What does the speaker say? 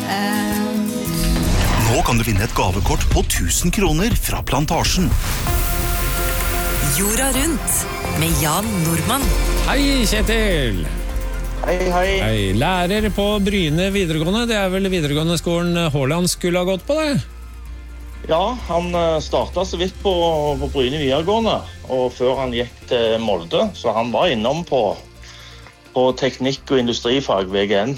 Nå kan du vinne et gavekort på 1000 kroner fra Plantasjen. Jorda rundt med Jan Nordmann. Hei, Kjetil! Hei. Lærer på Bryne videregående. Det vel videregående skolen Håland skulle ha gått på det? Ja, han startet så vidt på Bryne videregående, og før han gikk til Molde, så han var innom på teknikk- og industrifag VGN